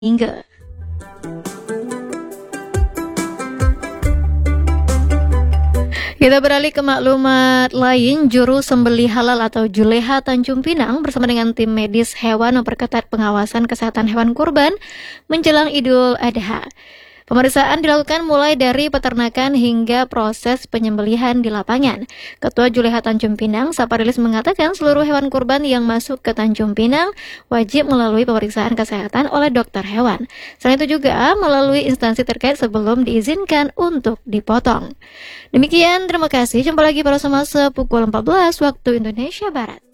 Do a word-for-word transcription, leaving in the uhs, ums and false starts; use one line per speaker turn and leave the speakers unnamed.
hingga. Kita beralih ke maklumat lain. Juru Sembelih Halal atau Juleha Tanjung Pinang bersama dengan tim medis hewan memperketat pengawasan kesehatan hewan kurban menjelang Idul Adha. Pemeriksaan dilakukan mulai dari peternakan hingga proses penyembelihan di lapangan. Ketua Juleha Tanjung Pinang, Saparilis, mengatakan seluruh hewan kurban yang masuk ke Tanjung Pinang wajib melalui pemeriksaan kesehatan oleh dokter hewan. Selain itu juga melalui instansi terkait sebelum diizinkan untuk dipotong. Demikian, terima kasih. Jumpa lagi pada semasa pukul empat belas waktu Indonesia Barat.